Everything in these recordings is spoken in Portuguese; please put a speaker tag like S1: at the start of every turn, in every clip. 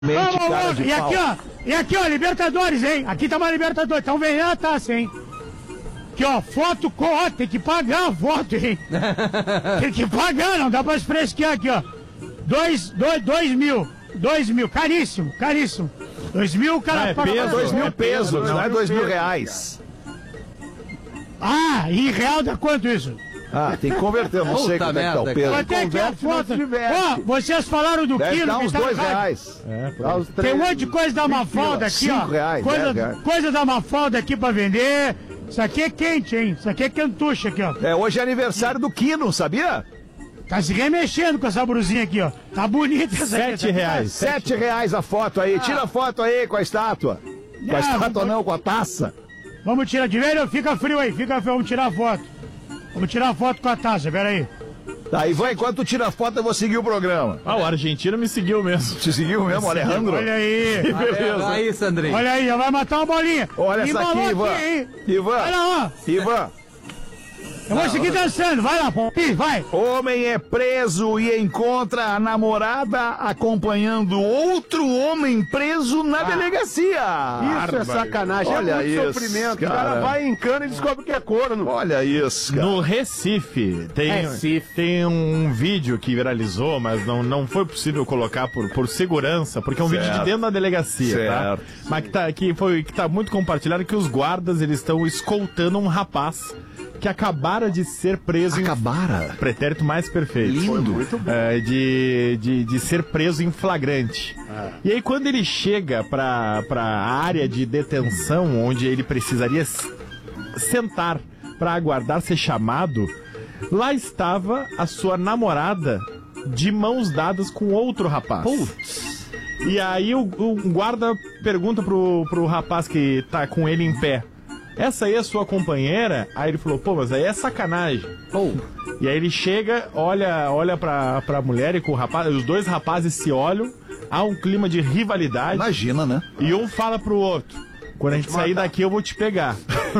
S1: Cara de pau.
S2: E aqui, ó, Libertadores, hein? Aqui tá uma Libertadores, estão vendendo a taça, hein? Aqui, ó, foto, ó, tem que pagar a foto, hein? Tem que pagar, não dá pra fresquear aqui, ó. 2 mil, caríssimo. 2 mil, o cara paga.
S1: Peso, 2 mil pesos, não é 2 mil reais.
S2: Ah, em real dá quanto isso?
S1: Ah, tem que converter, eu não sei quanto é que tá o peso.
S2: Quanto é que é a foto? Ó, vocês falaram do
S1: Deve
S2: quilo.
S1: dar uns
S2: que tá
S1: R$2.
S2: Tem um monte de coisa da Mafalda aqui, ó.
S1: R$5,
S2: coisa da Mafalda aqui pra vender. Isso aqui é quente, hein? Isso aqui é quentucha aqui, ó.
S1: É, hoje é aniversário do Quino, sabia?
S2: Tá se remexendo com essa brusinha aqui, ó. Tá bonita essa aqui.
S1: R$7 a foto aí. Tira a foto aí com a estátua. Com a estátua não, com a taça.
S2: Vamos tirar de velho, fica frio aí, vamos tirar a foto. Vamos tirar a foto com a taça, peraí.
S1: Tá, Ivan, enquanto tu tira a foto, eu vou seguir o programa.
S3: Ah, o argentino me seguiu mesmo.
S1: Te seguiu mesmo, Alejandro?
S2: Olha aí.
S1: Que beleza.
S4: Aí, Sandrinho.
S2: Olha aí, já vai matar uma bolinha.
S1: Olha essa aqui, Ivan. Ivan.
S2: Olha lá, ó.
S1: Ivan.
S2: Eu vou seguir dançando, vai lá, vai.
S1: Homem é preso e encontra a namorada acompanhando outro homem preso na delegacia.
S5: Isso é sacanagem,
S1: olha
S5: é muito
S1: isso,
S5: sofrimento.
S1: cara.
S5: O cara vai em cana e descobre que é corno.
S1: Olha isso, cara.
S3: No Recife, tem um vídeo que viralizou, mas não foi possível colocar por segurança, porque é um vídeo de dentro da delegacia, tá? Mas que tá muito compartilhado, que os guardas, eles estão escoltando um rapaz que acabara de ser preso pretérito mais perfeito.
S1: Lindo.
S3: De ser preso em flagrante. E aí quando ele chega pra área de detenção, onde ele precisaria sentar para aguardar ser chamado, lá estava a sua namorada de mãos dadas com outro rapaz.
S1: Putz.
S3: E aí o guarda pergunta pro rapaz que tá com ele em pé: essa aí é a sua companheira? Aí ele falou: pô, mas aí é sacanagem. E aí ele chega, olha pra mulher e com o rapaz, os dois rapazes se olham, há um clima de rivalidade.
S1: Imagina, né?
S3: E um fala pro outro: quando a gente sair daqui eu vou te pegar.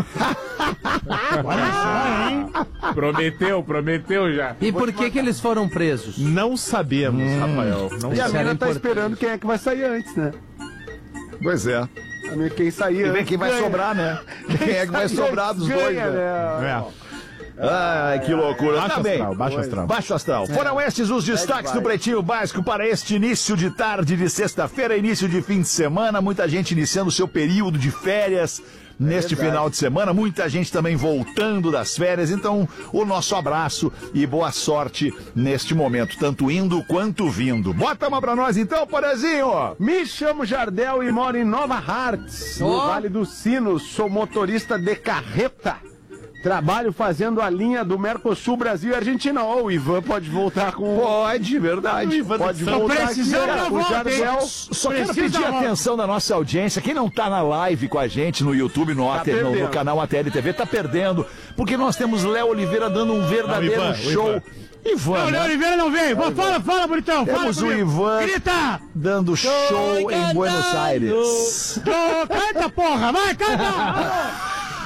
S2: Olha só, hein?
S5: Prometeu já.
S4: E por que eles foram presos?
S3: Não sabemos, Rafael. Não
S5: E a
S3: sabemos.
S5: mina tá esperando quem é que vai sair antes, né?
S1: Pois é.
S5: Quem sair
S1: E vem
S5: antes
S1: quem vai
S5: ganha.
S1: sobrar, né? Quem é que vai sobrar dos dois, né? Ai, que loucura. Baixo astral. Foram estes os destaques do Pretinho Básico para este início de tarde de sexta-feira, início de fim de semana. Muita gente iniciando o seu período de férias neste final de semana. Muita gente também voltando das férias. Então, o nosso abraço e boa sorte neste momento, tanto indo quanto vindo. Bota uma pra nós então, Porazinho.
S5: Me chamo Jardel e moro em Nova Hartz, no Vale dos Sinos. Sou motorista de carreta. Trabalho fazendo a linha do Mercosul, Brasil e Argentina. Ó, o Ivan pode voltar com...
S1: Pode, verdade.
S5: Pode voltar
S2: precisando
S5: aqui, o Jardel.
S1: Só quero pedir a atenção da nossa audiência. Quem não tá na live com a gente no YouTube, no canal ATL TV, tá perdendo. Porque nós temos Léo Oliveira dando um verdadeiro show. Ivan,
S2: não, Léo Oliveira não veio. Fala, bonitão.
S1: Temos o Ivan dando show em Buenos Aires.
S2: Canta, porra! Vai, canta!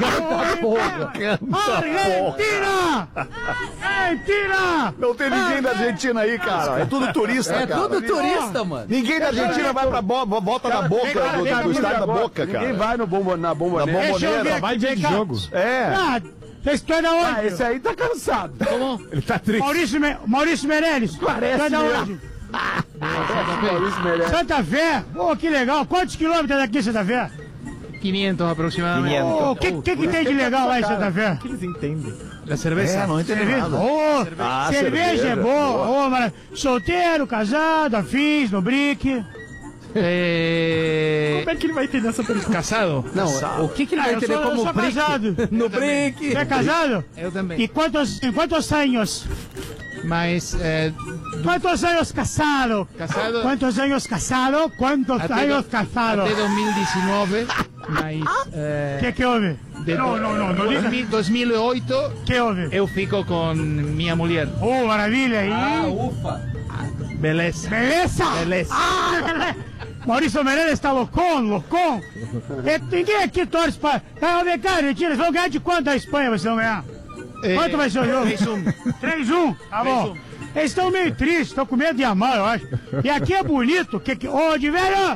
S2: Argentina! Argentina!
S1: Não tem ninguém da Argentina aí, cara. É tudo turista, cara.
S4: É tudo turista, mano.
S1: Ninguém da Argentina vai pra volta da boca, do estádio da boca, cara.
S5: Ninguém vai na bomboneira.
S2: Bomboneira.
S3: Vai de jogo.
S2: Vocês estão da onde?
S5: Esse aí tá cansado.
S3: Ele tá triste.
S2: Maurício Meirelles.
S5: Parece
S2: da
S5: mesmo.
S2: onde?
S5: Maurício Meirelles.
S2: Santa Fé. Pô, que legal. Quantos quilômetros daqui, Santa Fé?
S6: 500 aproximadamente.
S2: O que tem de legal lá em Santa Fé?
S3: O que eles entendem?
S6: La cerveza.
S1: Não entendi nada.
S2: Cerveja é boa. Solteiro, casado, afins, no brick.
S3: Como é que ele vai entender essa pergunta?
S6: Casado.
S4: Não, o que ele vai entender
S2: eu
S4: como
S2: sou
S4: brick?
S2: casado.
S4: No brick.
S2: Você é casado?
S6: Eu também.
S2: E quantos anos?
S6: Mas,
S2: ¿Cuántos años casado?
S6: Casado.
S2: ¿Cuántos años casado? ¿Cuántos años casado?
S6: até 2019, mas...
S2: ¿Qué houve? No diga.
S6: 2008,
S2: ¿Qué houve?
S6: eu fico com minha mulher.
S2: Oh, maravilha. E...
S4: Ufa.
S6: Beleza.
S2: Beleza?
S6: Beleza.
S2: Maurício Meirelles está loucão. Ninguém aqui torce para... Vem cá, Argentina, eles vão ganhar de quanto a Espanha vocês vão ganhar? Quanto vai ser o jogo?
S6: 3-1.
S2: 3-1, tá bom. Eles estão meio tristes, estão com medo de amar, eu acho. E aqui é bonito. Ô, de velho!